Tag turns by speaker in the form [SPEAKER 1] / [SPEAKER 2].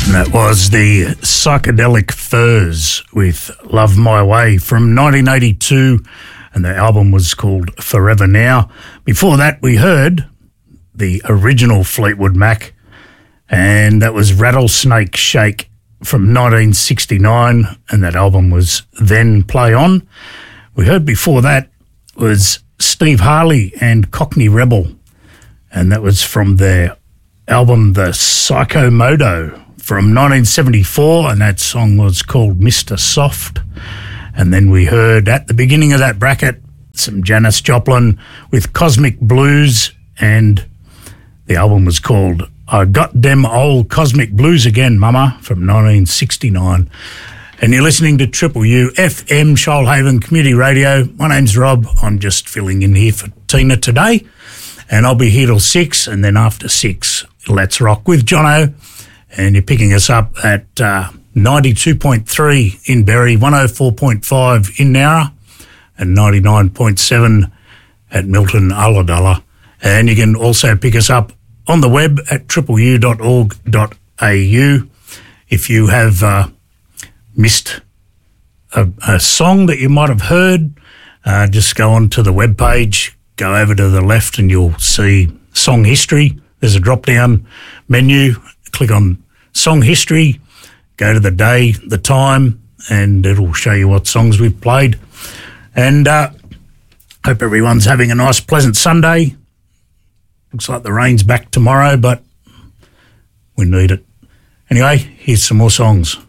[SPEAKER 1] That was the Psychedelic Furs with Love My Way from 1982, and the album was called Forever Now. Before that, we heard the original Fleetwood Mac, and that was Rattlesnake Shake from 1969, and that album was Then Play On. We heard before that was Steve Harley and Cockney Rebel, and that was from their album The Psycho Modo from 1974, and that song was called Mr. Soft. And then we heard at the beginning of that bracket some Janis Joplin with Cosmic Blues, and the album was called I Got Dem Old Cosmic Blues Again, Mama, from 1969. And you're listening to Triple U FM Shoalhaven Community Radio. My name's Rob. I'm just filling in here for Tina today, and I'll be here till 6, and then after 6, let's rock with Jono. And you're picking us up at 92.3 in Berry, 104.5 in Nowra, and 99.7 at Milton Ulladulla. And you can also pick us up on the web at tripleu.org.au. If you have missed a song that you might have heard, just go on to the webpage, go over to the left and you'll see Song History. There's a drop-down menu. Click on Song History, go to the day, the time, and it'll show you what songs we've played. And hope everyone's having a nice, pleasant Sunday. Looks like the rain's back tomorrow, but we need it. Anyway, here's some more songs.